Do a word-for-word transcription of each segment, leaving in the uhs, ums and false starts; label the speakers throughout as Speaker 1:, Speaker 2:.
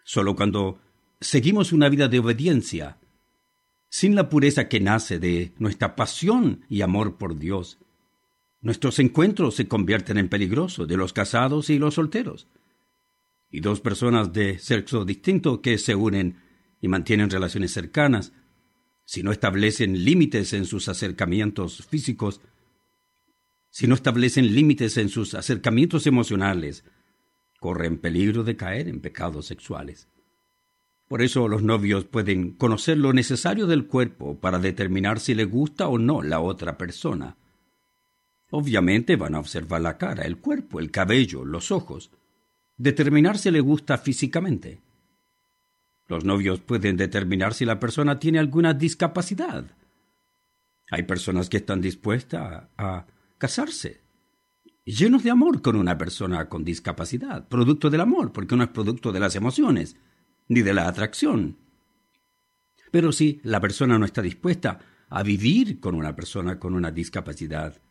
Speaker 1: Solo cuando seguimos una vida de obediencia, sin la pureza que nace de nuestra pasión y amor por Dios, nuestros encuentros se convierten en peligrosos de los casados y los solteros. Y dos personas de sexo distinto que se unen y mantienen relaciones cercanas, si no establecen límites en sus acercamientos físicos, si no establecen límites en sus acercamientos emocionales, corren peligro de caer en pecados sexuales. Por eso los novios pueden conocer lo necesario del cuerpo para determinar si le gusta o no la otra persona. Obviamente van a observar la cara, el cuerpo, el cabello, los ojos, determinar si le gusta físicamente. Los novios pueden determinar si la persona tiene alguna discapacidad. Hay personas que están dispuestas a, a casarse, llenos de amor con una persona con discapacidad, producto del amor, porque no es producto de las emociones, ni de la atracción. Pero si la persona no está dispuesta a vivir con una persona con una discapacidad,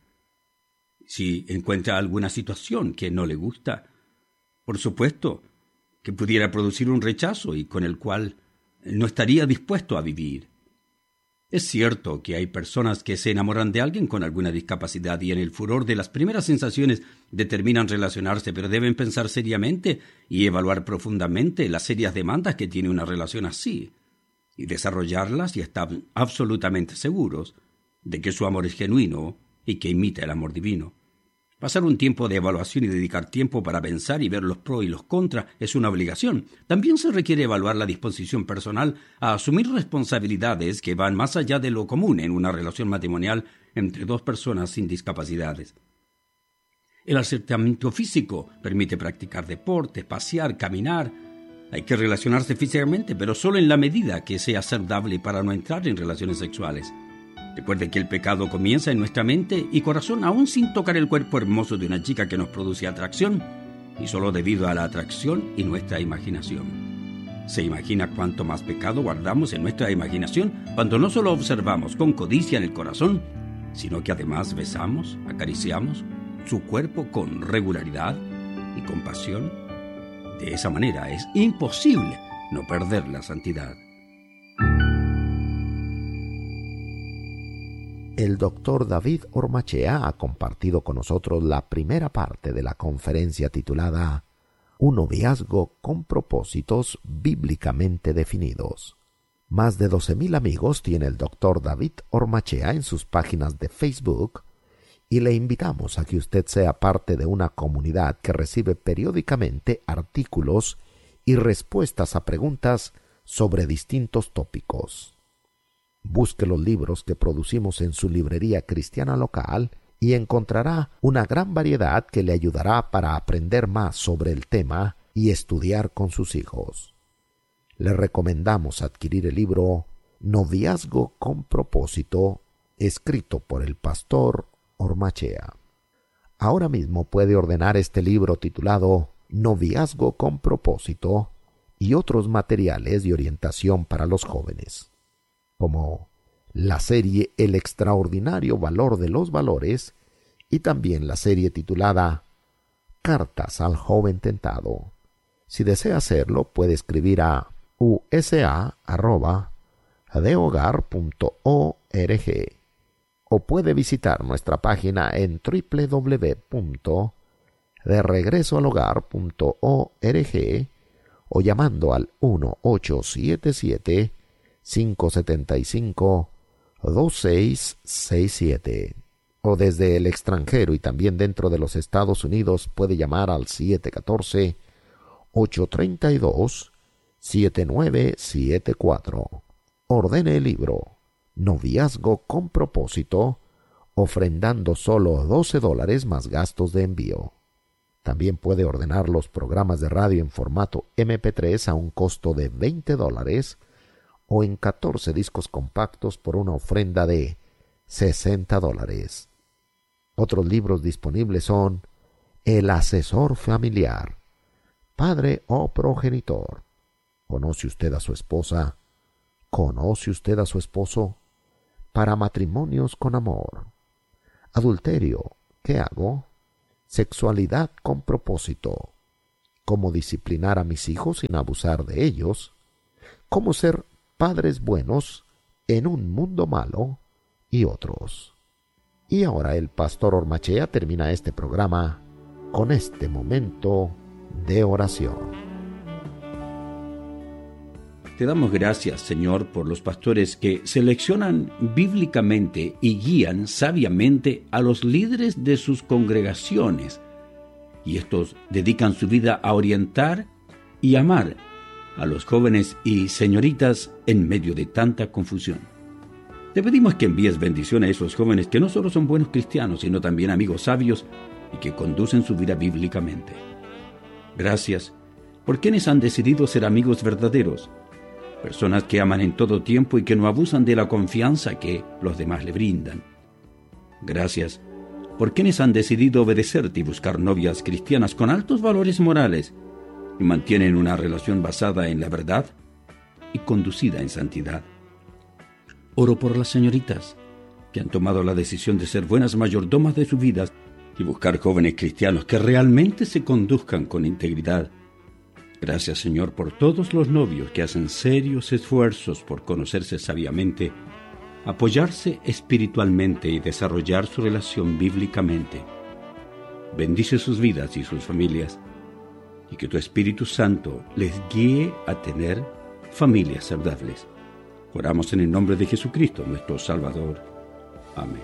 Speaker 1: si encuentra alguna situación que no le gusta, por supuesto que pudiera producir un rechazo y con el cual no estaría dispuesto a vivir. Es cierto que hay personas que se enamoran de alguien con alguna discapacidad y en el furor de las primeras sensaciones determinan relacionarse, pero deben pensar seriamente y evaluar profundamente las serias demandas que tiene una relación así y desarrollarlas y estar absolutamente seguros de que su amor es genuino y que imita el amor divino. Pasar un tiempo de evaluación y dedicar tiempo para pensar y ver los pros y los contras es una obligación. También se requiere evaluar la disposición personal a asumir responsabilidades que van más allá de lo común en una relación matrimonial entre dos personas sin discapacidades. El acercamiento físico permite practicar deportes, pasear, caminar. Hay que relacionarse físicamente, pero solo en la medida que sea saludable para no entrar en relaciones sexuales. Recuerde que el pecado comienza en nuestra mente y corazón aún sin tocar el cuerpo hermoso de una chica que nos produce atracción, y solo debido a la atracción y nuestra imaginación. ¿Se imagina cuánto más pecado guardamos en nuestra imaginación cuando no solo observamos con codicia en el corazón, sino que además besamos, acariciamos su cuerpo con regularidad y con pasión? De esa manera es imposible no perder la santidad.
Speaker 2: El doctor David Ormachea ha compartido con nosotros la primera parte de la conferencia titulada Un noviazgo con propósitos bíblicamente definidos. Más de doce mil amigos tiene el doctor David Ormachea en sus páginas de Facebook y le invitamos a que usted sea parte de una comunidad que recibe periódicamente artículos y respuestas a preguntas sobre distintos tópicos. Busque los libros que producimos en su librería cristiana local y encontrará una gran variedad que le ayudará para aprender más sobre el tema y estudiar con sus hijos. Le recomendamos adquirir el libro Noviazgo con propósito, escrito por el pastor Ormachea. Ahora mismo puede ordenar este libro titulado Noviazgo con propósito y otros materiales de orientación para los jóvenes, como la serie El extraordinario valor de los valores y también la serie titulada Cartas al joven tentado. Si desea hacerlo, puede escribir a u s a arroba de hogar punto org o puede visitar nuestra página en doble u doble u doble u punto de regreso al hogar punto org o llamando al uno ocho siete siete cinco siete cinco dos seis seis siete o desde el extranjero y también dentro de los Estados Unidos puede llamar al siete uno cuatro ocho tres dos siete nueve siete cuatro. Ordene el libro Noviazgo con propósito, ofrendando solo doce dólares más gastos de envío. También puede ordenar los programas de radio en formato eme pe tres a un costo de veinte dólares o en catorce discos compactos por una ofrenda de sesenta dólares. Otros libros disponibles son El asesor familiar, Padre o progenitor, ¿Conoce usted a su esposa? ¿Conoce usted a su esposo? Para matrimonios con amor. Adulterio, ¿qué hago? Sexualidad con propósito. cómo disciplinar a mis hijos sin abusar de ellos, cómo ser padres buenos en un mundo malo y otros. Y ahora el pastor Ormachea termina este programa con este momento de oración.
Speaker 1: Te damos gracias, Señor, por los pastores que seleccionan bíblicamente y guían sabiamente a los líderes de sus congregaciones, y estos dedican su vida a orientar y amar a los jóvenes y señoritas en medio de tanta confusión. Te pedimos que envíes bendición a esos jóvenes que no solo son buenos cristianos, sino también amigos sabios y que conducen su vida bíblicamente. Gracias por quienes han decidido ser amigos verdaderos, personas que aman en todo tiempo y que no abusan de la confianza que los demás le brindan. Gracias por quienes han decidido obedecerte y buscar novias cristianas con altos valores morales y mantienen una relación basada en la verdad y conducida en santidad. Oro por las señoritas que han tomado la decisión de ser buenas mayordomas de sus vidas y buscar jóvenes cristianos que realmente se conduzcan con integridad. Gracias, Señor, por todos los novios que hacen serios esfuerzos por conocerse sabiamente, apoyarse espiritualmente y desarrollar su relación bíblicamente. Bendice sus vidas y sus familias, y que tu Espíritu Santo les guíe a tener familias saludables. Oramos en el nombre de Jesucristo, nuestro Salvador. Amén.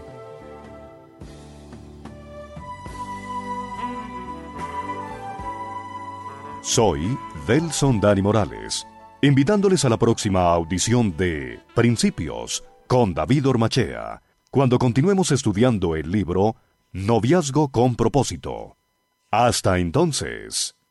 Speaker 3: Soy Delson Dani Morales, invitándoles a la próxima audición de Principios con David Ormachea, cuando continuemos estudiando el libro Noviazgo con propósito. Hasta entonces.